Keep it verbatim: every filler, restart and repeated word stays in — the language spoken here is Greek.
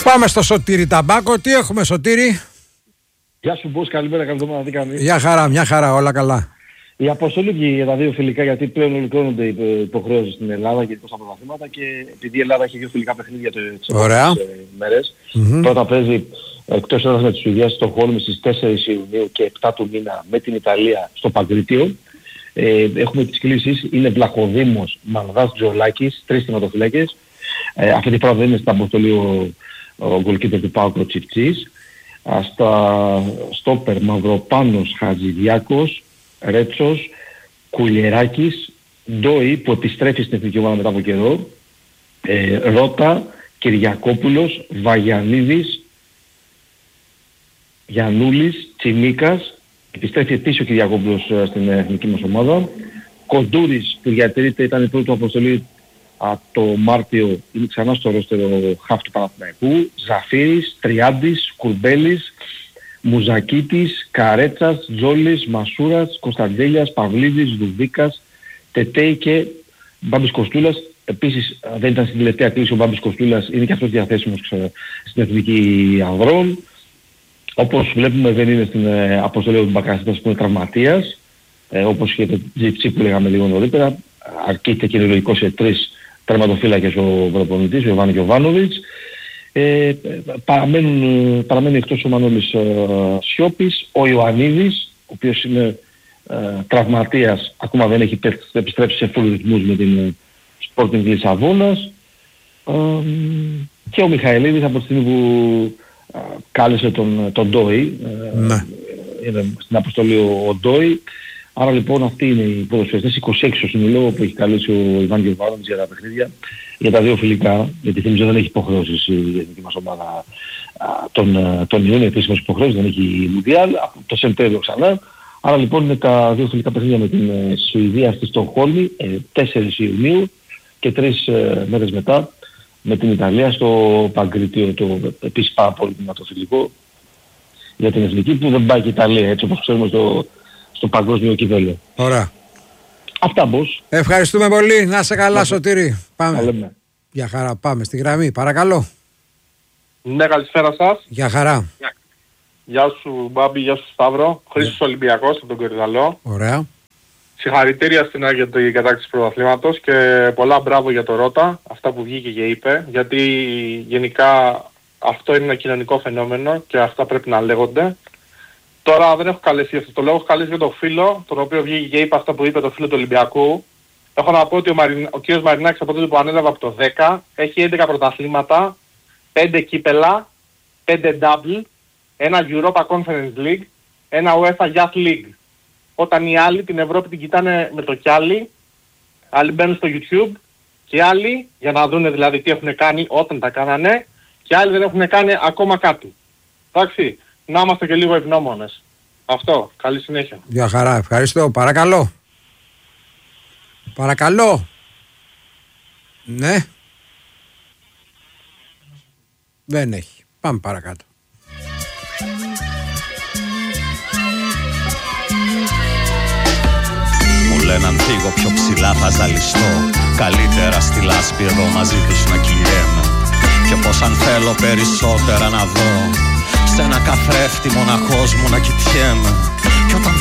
Πάμε στο Σωτήρη Ταμπάκο. Τι έχουμε, Σωτήρη? Γεια σου, Μπος, καλημέρα, καλή εβδομάδα, τι κάνεις? Μια χαρά, μια χαρά, όλα καλά. Η αποστολή και για τα δύο φιλικά, γιατί πλέον ολοκληρώνονται οι υποχρεώσεις στην Ελλάδα και στα πρωταθλήματα, και επειδή η Ελλάδα έχει δύο φιλικά παιχνίδια τις επόμενες μέρες. Mm-hmm. Πρώτα παίζει εκτός έδρας με τη Σουηδία στο Στοκχόλμη στις τέσσερις Ιουνίου και επτά του μήνα με την Ιταλία στο Παγκρίτιο. Ε, έχουμε τις κλήσεις, είναι Βλαχοδήμος, Μανδάς, Τζολάκης, τρεις θεματοφυλάκες. Ε, αυτή τη φορά δεν είναι στην αποστολή ο, ο γκολκίπερ του ΠΑΟΚ, ο Τσιφτσής. Στα στόπερ Μαυροπάνος, Χατζηδιάκος, Ρέτσος, Κουλιεράκης, Ντόι που επιστρέφει στην εθνική ομάδα μετά από καιρό, ε, Ρώτα, Κυριακόπουλος, Βαγιανίδης, Γιαννούλης, Τσιμίκας, επιστρέφει επίσης ο Κυριακόπουλος στην εθνική μας ομάδα, Κοντούρης που διατηρείται, ήταν η πρώτη του αποστολή α, το Μάρτιο, είναι ξανά στο ρόστερο χαφ του Παναθηναϊκού, Ζαφύρης, Τριάντης, Κουρμπέλης, Μουζακίτης, Καρέτσας, Τζόλης, Μασούρας, Κωνσταντέλιας, Παυλίδης, Δουβίκας, Τετέι και Μπάμπης Κοστούλας. Επίσης δεν ήταν στην τελευταία κλίση ο Μπάμπης Κοστούλας, είναι και αυτός διαθέσιμος στην εθνική ανδρών. Όπως βλέπουμε δεν είναι στην ε, αποστολή του Μπακασίτας που είναι τραυματίας, ε, όπως και το Τζιψί που λέγαμε λίγο νωρίτερα, αρκείται και είναι λογικό σε τρεις τερματοφύλακες ο προπονητής, ο Ιβάν Γιοβάνοβιτς. Ε, παραμένουν, παραμένει εκτός ο Μανώλης ε, Σιώπης, ο Ιωαννίδης, ο οποίος είναι ε, τραυματίας, ακόμα δεν έχει επιστρέψει σε φουλ ρυθμούς με την Sporting Λισαβόνας, ε, και ο Μιχαηλίδης από τη στιγμή που ε, κάλεσε τον, τον Ντόι, ε, ναι. Είναι στην αποστολή ο, ο Ντόι. Άρα λοιπόν αυτοί είναι οι ποδοσφαιριστές, είκοσι έξι στο σύνολο που έχει καλέσει ο Ιβάν Γιοβάνοβιτς για τα παιχνίδια, για τα δύο φιλικά, γιατί θυμίζω δεν έχει υποχρεώσεις η εθνική μας ομάδα τον, τον Ιούνιο, επίσημες υποχρεώσεις, δεν έχει Μουντιάλ, από το Σεπτέμβριο ξανά. Άρα λοιπόν είναι τα δύο φιλικά παιχνίδια με την Σουηδία στη Στοκχόλμη, τέσσερις Ιουνίου και τρεις ε, μέρες μετά με την Ιταλία στο Παγκρίτιο, το επίσης πάρα πολύ δυνατό φιλικό για την εθνική που δεν πάει και η Ιταλία, έτσι όπως ξέρουμε στο, στο παγκόσμιο κυπέλλο. Ωραία. Αυτά, Μπος. Ευχαριστούμε πολύ. Να σε καλά, Σωτήρη. Πάμε. Λέμε. Για χαρά. Πάμε στη γραμμή. Παρακαλώ. Ναι, καλησπέρα σας. Για χαρά. Γεια, γεια σου Μπάμπη, γεια σου Σταύρο. Χρήστος Ολυμπιακός από τον Κορυδαλό. Ωραία. Συγχαρητήρια στην Άγια για την κατάκτηση πρωταθλήματος και πολλά μπράβο για το Ρώτα, αυτά που βγήκε και είπε, γιατί γενικά αυτό είναι ένα κοινωνικό φαινόμενο και αυτά πρέπει να λέγονται. Τώρα δεν έχω καλέσει αυτό το λόγο, έχω καλέσει για το φίλο, τον οποίο βγήκε και είπε αυτά που είπε το φίλο του Ολυμπιακού. Έχω να πω ότι ο, Μαριν... ο κ. Μαρινάκης από τότε που ανέλαβε από το δέκα έχει έντεκα πρωταθλήματα, πέντε κύπελα, πέντε double, ένα Europa Conference League, ένα UEFA Youth League. Όταν οι άλλοι την Ευρώπη την κοιτάνε με το κιάλι, άλλοι μπαίνουν στο YouTube και άλλοι για να δουν δηλαδή τι έχουν κάνει όταν τα κάνανε και άλλοι δεν έχουν κάνει ακόμα κάτι. Εντάξει, να είμαστε και λίγο ευγνώμονες. Αυτό, καλή συνέχεια. Για χαρά, ευχαριστώ. Παρακαλώ. Παρακαλώ. Ναι. Δεν έχει. Πάμε παρακάτω. Μου λένε αν φύγω πιο ψηλά θα ζαλιστώ, καλύτερα στη λάσπη εδώ μαζί τους να κυλιέμαι. Και πως αν θέλω περισσότερα να δω, σε ένα καθρέφτη μοναχός μου να κοιτιέμαι.